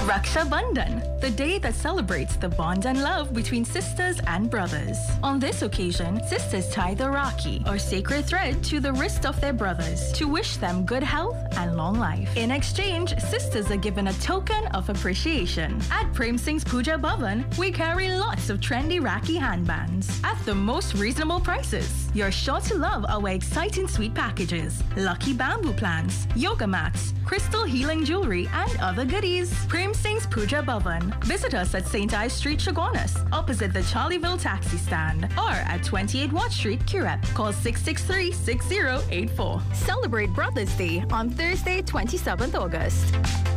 Raksha Bandhan, the day that celebrates the bond and love between sisters and brothers. On this occasion, sisters tie the Rakhi, or sacred thread, to the wrist of their brothers to wish them good health and long life. In exchange, sisters are given a token of appreciation. At Prem Singh's Puja Bhavan, we carry lots of trendy Rakhi handbands at the most reasonable prices. You're sure to love our exciting sweet packages, lucky bamboo plants, yoga mats, crystal healing jewelry, and other goodies. Prem Singh's Puja Bhavan. Visit us at St. Ives Street, Chaguanas, opposite the Charlieville taxi stand, or at 28 Watt Street, Curep. Call 663-6084. Celebrate Brothers' Day on Thursday, 27th August.